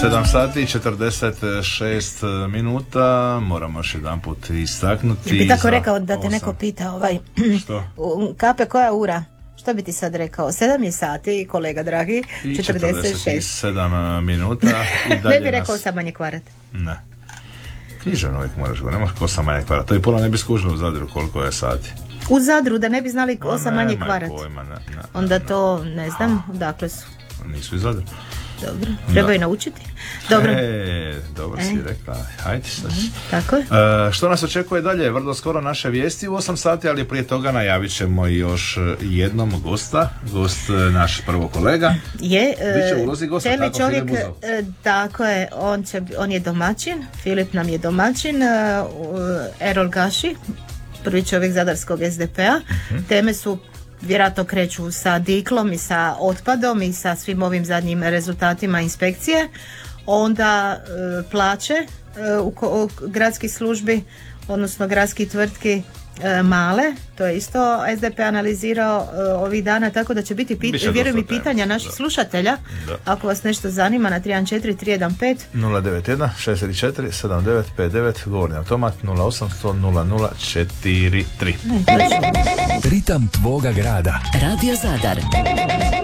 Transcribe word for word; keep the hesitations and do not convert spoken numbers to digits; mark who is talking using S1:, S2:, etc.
S1: sedam sati i četrdeset šest minuta, moramo još jedan put istaknuti.
S2: Bi tako rekao da te neko pita ovaj,
S1: što?
S2: Kape, koja ura? Što bi ti sad rekao? sedam je sati, kolega dragi,
S1: I
S2: četrdeset šest
S1: sedam minuta. I dalje
S2: ne bi rekao
S1: nas...
S2: sa manje kvarat.
S1: Ne. Književno uvijek moraš go, ne možeš ko sa manje kvarat. To i pola ne bi skužilo u Zadru koliko je sati.
S2: U Zadru, da ne bi znali ko sa manje kvarat.
S1: Pojma, ne, ne,
S2: onda
S1: ne,
S2: to, ne znam, dakle su.
S1: Nisu iz Zadru.
S2: Dobro, trebaju da. naučiti. Dobro.
S1: E, dobro si e. rekla. Hajde sad.
S2: Tako je.
S1: E, što nas očekuje dalje? Vrlo skoro naše vijesti u osam sati, ali prije toga najavit ćemo još jednom gosta. Gost naš prvo kolega.
S2: Je.
S1: Biće ulozi gosta,
S2: čelni
S1: tako
S2: čovjek,
S1: Filip Buzov.
S2: Tako je, on, će, on je domaćin. Filip nam je domaćin. Erol Gaši, prvi čovjek zadarskog es de pe a. Uh-huh. Teme su vjerojatno kreću sa diklom i sa otpadom i sa svim ovim zadnjim rezultatima inspekcije. Onda e, plaće e, u, u gradskih službi, odnosno gradskih tvrtki e, male, to je isto es de pe analizirao e, ovih dana, tako da će biti pit, vjerujem i pitanja naših da. slušatelja, da. ako vas nešto zanima, na tri jedan četiri tri jedan pet
S1: nula devet jedan šest tri četiri sedam devet pet devet, govorni automat nula osam sto nula nula četiri tri.
S3: Ritam tvoga grada. Radio Zadar.